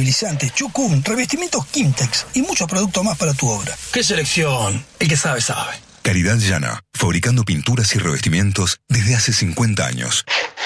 fertilizantes, Chucum, revestimientos Quimtex y muchos productos más para tu obra. ¡Qué selección! El que sabe, sabe. Caridad Llana, fabricando pinturas y revestimientos desde hace 50 años.